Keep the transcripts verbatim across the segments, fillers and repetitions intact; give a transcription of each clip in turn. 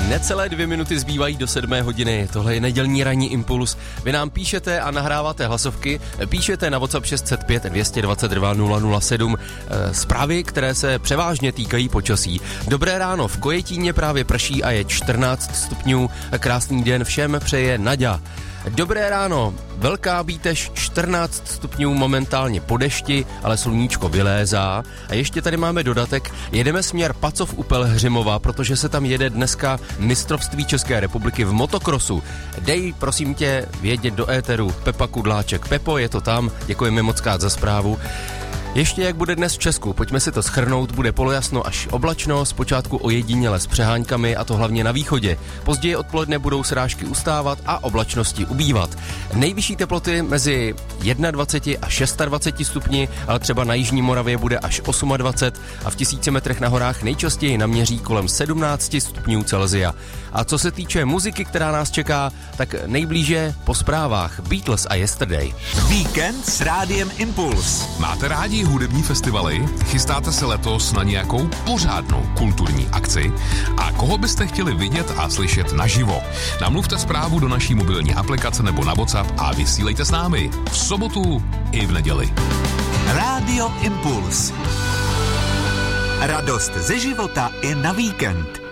Necelé dvě minuty zbývají do sedmé hodiny. Tohle je nedělní ranní impuls. Vy nám píšete a nahráváte hlasovky. Píšete na WhatsApp šest set pět dvě dvacet dva nula nula sedm zprávy, které se převážně týkají počasí. Dobré ráno, v Kojetíně právě prší a je čtrnáct stupňů. Krásný den všem přeje Naďa. Dobré ráno, Velká Bítež čtrnáct stupňů momentálně po dešti, ale sluníčko vylézá. A ještě tady máme dodatek, jedeme směr Pacov u Pelhřimova, protože se tam jede dneska mistrovství České republiky v motokrosu. Dej, prosím tě, vědět do éteru Pepa Kudláček. Pepo, je to tam, děkujeme moc krát za zprávu. Ještě jak bude dnes v Česku, pojďme si to shrnout, bude polojasno až oblačno, zpočátku ojediněle s přehánkami a to hlavně na východě. Později odpoledne budou srážky ustávat a oblačnosti ubývat. Nejvyšší teploty mezi dvacet jedna a dvacet šest stupni, ale třeba na jižní Moravě bude až dvacet osm a v tisíci metrech na horách nejčastěji naměří kolem sedmnáct stupňů Celsia. A co se týče muziky, která nás čeká, tak nejblíže po zprávách Beatles a Yesterday. Víkend s Rádiem Impuls. Máte rádi hudební festivaly? Chystáte se letos na nějakou pořádnou kulturní akci? A koho byste chtěli vidět a slyšet naživo? Namluvte zprávu do naší mobilní aplikace nebo na WhatsApp a vysílejte s námi v sobotu i v neděli. Rádio Impuls. Radost ze života i na víkend.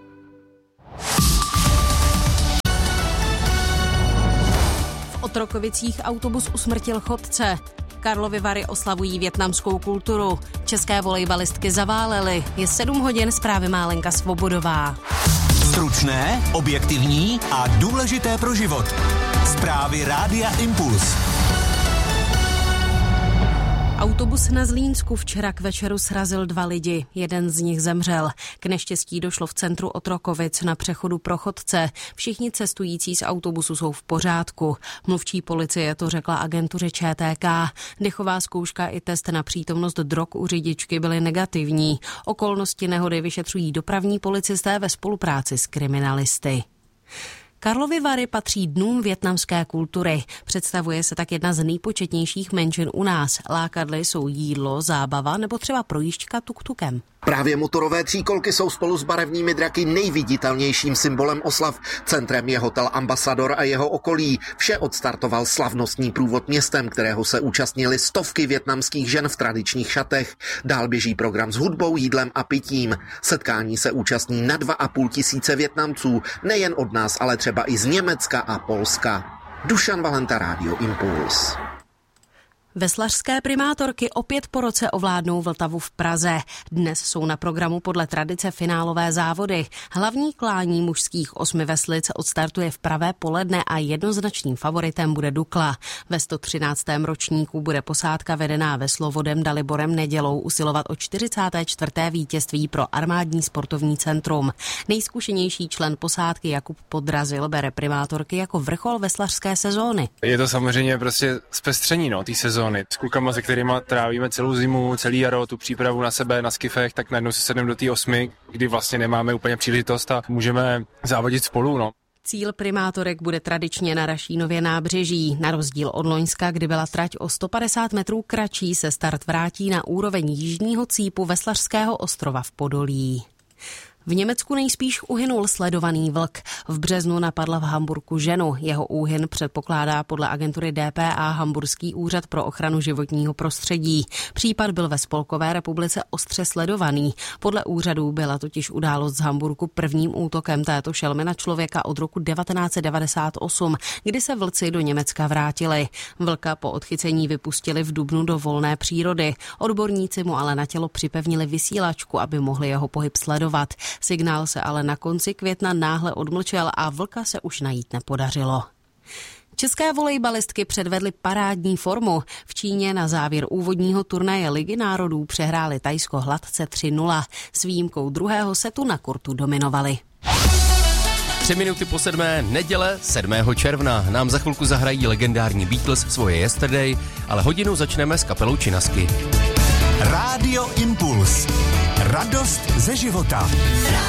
V Otrokovicích autobus usmrtil chodce. Karlovy Vary oslavují vietnamskou kulturu. České volejbalistky zaválely. Je sedm hodin, zprávy má Lenka Svobodová. Stručné, objektivní a důležité pro život. Zprávy Rádia Impuls. Autobus na Zlínsku včera k večeru srazil dva lidi. Jeden z nich zemřel. K neštěstí došlo v centru Otrokovic na přechodu pro chodce. Všichni cestující z autobusu jsou v pořádku. Mluvčí policie to řekla agentuře Č T K. Dechová zkouška i test na přítomnost drog u řidičky byly negativní. Okolnosti nehody vyšetřují dopravní policisté ve spolupráci s kriminalisty. Karlovy Vary patří dnům vietnamské kultury. Představuje se tak jedna z nejpočetnějších menšin u nás. Lákadly jsou jídlo, zábava nebo třeba projížďka tuktukem. Právě motorové tříkolky jsou spolu s barevnými draky nejviditelnějším symbolem oslav. Centrem je hotel Ambasador a jeho okolí. Vše odstartoval slavnostní průvod městem, kterého se účastnili stovky vietnamských žen v tradičních šatech. Dál běží program s hudbou, jídlem a pitím. Setkání se účastní na dva a půl tisíce Vietnamců, nejen od nás, ale třeba i z Německa a Polska. Dušan Valenta, Rádio Impuls. Veslařské primátorky opět po roce ovládnou Vltavu v Praze. Dnes jsou na programu podle tradice finálové závody. Hlavní klání mužských osmi veslic odstartuje v pravé poledne a jednoznačným favoritem bude Dukla. Ve sto třináctém ročníku bude posádka vedená veslovodem Daliborem Nedělou usilovat o čtyřicáté čtvrté vítězství pro Armádní sportovní centrum. Nejzkušenější člen posádky Jakub Podrazil bere primátorky jako vrchol veslařské sezóny. Je to samozřejmě prostě zpestření, no, té sezóny. S klukama, se kterýma trávíme celou zimu, celý jaro, tu přípravu na sebe, na skifech, tak najednou se sedneme do té osmi, kdy vlastně nemáme úplně příležitost a můžeme závodit spolu, no. Cíl primátorek bude tradičně na Rašínově nábřeží. Na rozdíl od loňska, kdy byla trať o sto padesát metrů kratší, se start vrátí na úroveň jižního cípu Veslařského ostrova v Podolí. V Německu nejspíš uhynul sledovaný vlk. V březnu napadla v Hamburku ženu. Jeho úhyn předpokládá podle agentury D P A Hamburský úřad pro ochranu životního prostředí. Případ byl ve Spolkové republice ostře sledovaný. Podle úřadů byla totiž událost z Hamburku prvním útokem této šelmy na člověka od roku devatenáct set devadesát osm, kdy se vlci do Německa vrátili. Vlka po odchycení vypustili v dubnu do volné přírody. Odborníci mu ale na tělo připevnili vysílačku, aby mohli jeho pohyb sledovat. Signál se ale na konci května náhle odmlčel a vlka se už najít nepodařilo. České volejbalistky předvedly parádní formu. V Číně na závěr úvodního turnaje Ligy národů přehráli Thajsko hladce tři nula. S výjimkou druhého setu na kurtu dominovali. Tři minuty po sedmé, neděle sedmého června. Nám za chvilku zahrají legendární Beatles svoje Yesterday, ale hodinu začneme s kapelou Činasky. Rádio Impuls. Radost ze života.